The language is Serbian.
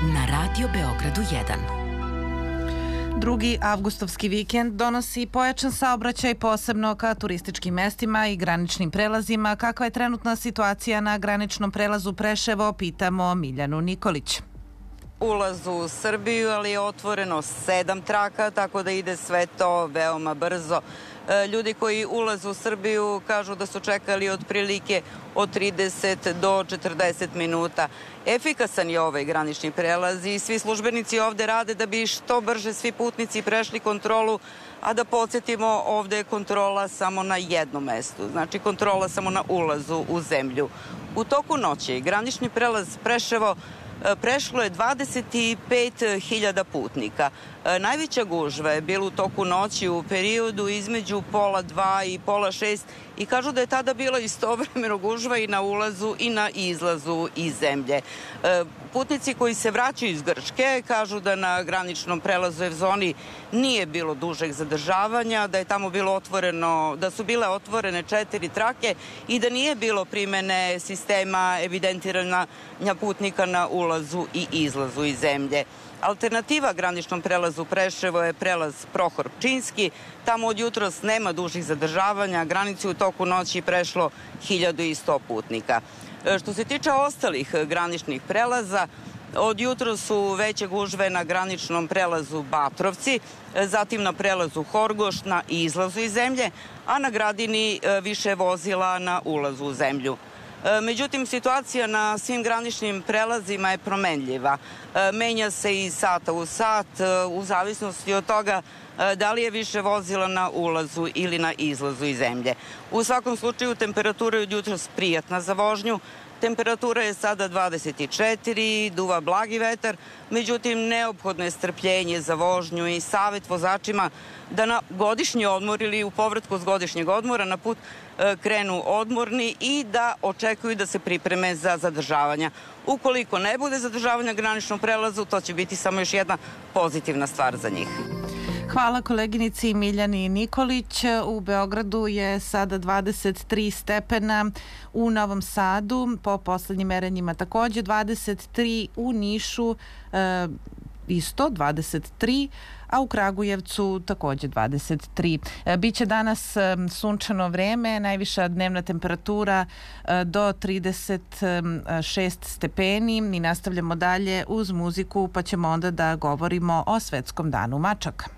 na Radio Beogradu 1. Drugi avgustovski vikend donosi pojačan saobraćaj posebno ka turističkim mestima i graničnim prelazima. Kakva je trenutna situacija na graničnom prelazu Preševo, pitamo Miljanu Nikolić. Ulaz u Srbiju, ali je otvoreno 7 traka, tako da ide sve to veoma brzo. Ljudi koji ulaze u Srbiju kažu da su čekali otprilike od 30 do 40 minuta. Efikasan je ovaj granični prelaz i svi službenici ovde rade da bi što brže svi putnici prešli kontrolu, a da podsjetimo, ovde je kontrola samo na jednom mestu, znači kontrola samo na ulazu u zemlju. U toku noći granični prelaz Preševo prešlo je 25.000 putnika. Najveća gužva je bila u toku noći u periodu između 1:30 i 1:30 i kažu da je tada bila istovremeno gužva i na ulazu i na izlazu iz zemlje. Putnici koji se vraćaju iz Grčke kažu da na graničnom prelazu Evzoni nije bilo dužeg zadržavanja, da je tamo bilo otvoreno, da su bile otvorene 4 trake i da nije bilo primene sistema evidentiranja putnika na ulazu i izlazu iz zemlje. Alternativa graničnom prelazu Preševo je prelaz Prohor Pčinjski. Tamo od jutros nema dužih zadržavanja, granicu u toku noći prešlo 1100 putnika. Što se tiče ostalih graničnih prelaza, od jutros su veće gužve na graničnom prelazu Batrovci, zatim na prelazu Horgoš na izlazu iz zemlje, a na Gradini više vozila na ulazu u zemlju. Međutim, situacija na svim graničnim prelazima je promenljiva. Menja se iz sata u sat u zavisnosti od toga da li je više vozila na ulazu ili na izlazu iz zemlje. U svakom slučaju temperatura je od jutros prijatna za vožnju. Temperatura je sada 24, duva blagi vetar, međutim neophodno je strpljenje za vožnju i savjet vozačima da na godišnji odmor ili u povratku s godišnjeg odmora na put krenu odmorni i da očekuju da se pripreme za zadržavanja. Ukoliko ne bude zadržavanja na graničnom prelazu, to će biti samo još jedna pozitivna stvar za njih. Hvala koleginici Miljani Nikolić. U Beogradu je sada 23 stepena, u Novom Sadu po poslednjim merenjima takođe 23, u Nišu isto 23, a u Kragujevcu takođe 23. Biće danas sunčano vreme, najviša dnevna temperatura do 36 stepeni. Mi nastavljamo dalje uz muziku, pa ćemo onda da govorimo o Svetskom danu mačaka.